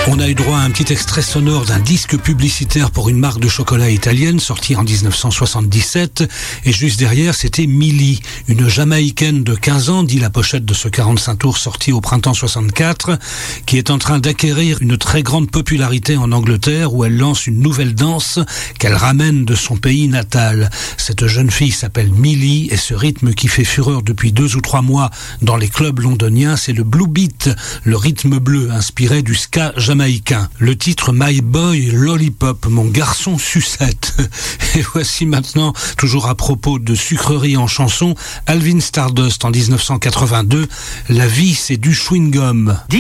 On a eu droit à un petit extrait sonore d'un disque publicitaire pour une marque de chocolat italienne sorti en 1977. Et juste derrière, c'était Millie, une Jamaïcaine de 15 ans, dit la pochette de ce 45 tours sorti au printemps 64, qui est en train d'acquérir une très grande popularité en Angleterre où elle lance une nouvelle danse qu'elle ramène de son pays natal. Cette jeune fille s'appelle Millie et ce rythme qui fait fureur depuis 2 ou 3 mois dans les clubs londoniens, c'est le Blue Beat, le rythme bleu inspiré du ska jamaïcain. Le titre My Boy Lollipop, mon garçon sucette. Et voici maintenant, toujours à propos de sucrerie en chanson, Alvin Stardust en 1982, La vie c'est du chewing-gum.